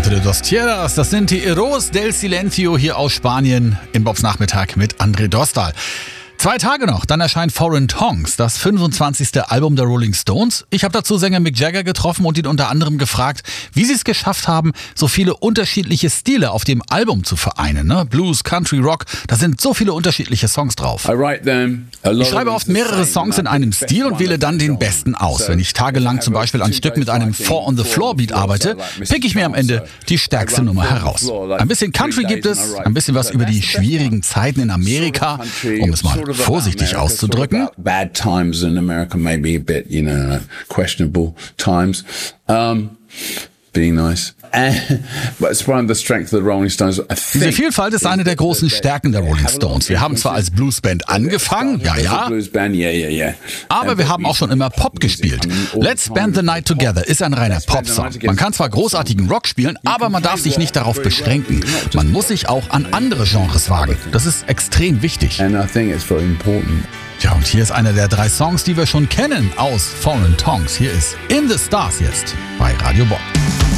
Noche de dos Tierras, das sind die Heroes del Silencio hier aus Spanien im Bobs Nachmittag mit André Dostal. 2 Tage noch, dann erscheint Foreign Tongues, das 25. Album der Rolling Stones. Ich habe dazu Sänger Mick Jagger getroffen und ihn unter anderem gefragt, wie sie es geschafft haben, so viele unterschiedliche Stile auf dem Album zu vereinen. Ne? Blues, Country, Rock, da sind so viele unterschiedliche Songs drauf. Ich schreibe oft mehrere Songs in einem Stil und wähle dann den besten aus. Wenn ich tagelang zum Beispiel ein Stück mit einem Four-on-the-Floor-Beat arbeite, pick ich mir am Ende die stärkste Nummer heraus. Ein bisschen Country gibt es, ein bisschen was über die schwierigen Zeiten in Amerika, um es mal vorsichtig auszudrücken. Bad times in America, maybe a bit, questionable times. Being nice. But it's one of the strengths of the Rolling Stones. Diese Vielfalt ist eine der großen Stärken der Rolling Stones. Wir haben zwar als Bluesband angefangen, ja, aber wir haben auch schon immer Pop gespielt. Let's Spend the Night Together ist ein reiner Popsong. Man kann zwar großartigen Rock spielen, aber man darf sich nicht darauf beschränken. Man muss sich auch an andere Genres wagen. Das ist extrem wichtig. And I think it's very important. Ja, und hier ist einer der 3 Songs, die wir schon kennen aus Foreign Tongues. Hier ist In the Stars jetzt bei Radio Bob.